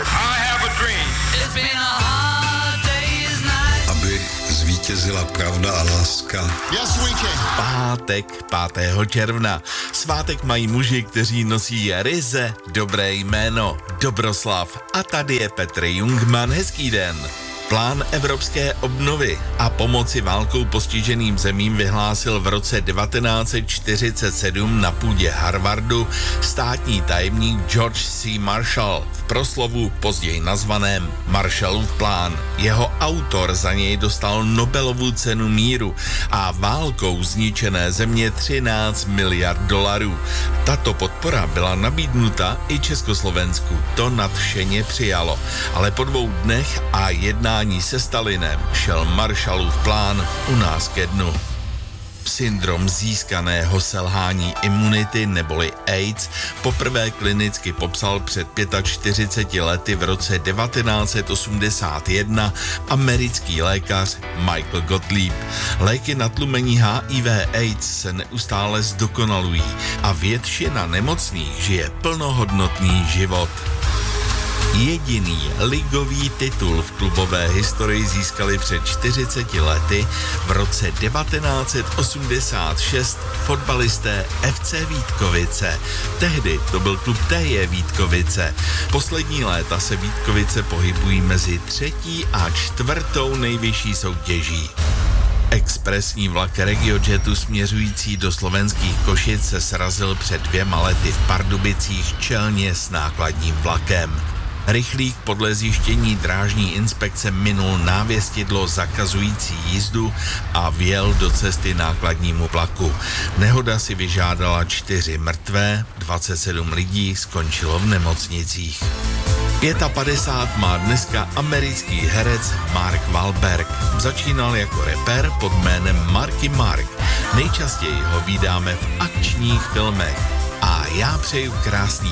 I have a dream. It's been a hard day's night. Aby zvítězila pravda a láska. Yes, we can. Pátek 5. června. Svátek mají muži, kteří nosí ryze dobré jméno Dobroslav. A tady je Petr Jungmann. Hezký den. Plán evropské obnovy a pomoci válkou postiženým zemím vyhlásil v roce 1947 na půdě Harvardu státní tajemník George C. Marshall v proslovu později nazvaném Marshallův plán. Jeho autor za něj dostal Nobelovu cenu míru a válkou zničené země 13 miliard dolarů. Tato podpora byla nabídnuta i Československu. To nadšeně přijalo, ale po 2 dnech a jednání se Stalinem šel Marshallův plán u nás ke dnu. Syndrom získaného selhání imunity neboli AIDS poprvé klinicky popsal před 45 lety v roce 1981 americký lékař Michael Gottlieb. Léky na tlumení HIV AIDS se neustále zdokonalují a většina nemocných žije plnohodnotný život. Jediný ligový titul v klubové historii získali před 40 lety v roce 1986 fotbalisté FC Vítkovice. Tehdy to byl klub TJ Vítkovice. Poslední léta se Vítkovice pohybují mezi 3. a 4. nejvyšší soutěží. Expresní vlak RegioJetu směřující do slovenských Košic se srazil před 2 lety v Pardubicích čelně s nákladním vlakem. Rychlík podle zjištění drážní inspekce minul návěstidlo zakazující jízdu a vjel do cesty nákladnímu vlaku. Nehoda si vyžádala 4 mrtvé, 27 lidí skončilo v nemocnicích. 55 má dneska americký herec Mark Wahlberg. Začínal jako rapper pod jménem Marky Mark. Nejčastěji ho vídáme v akčních filmech. A já přeju krásný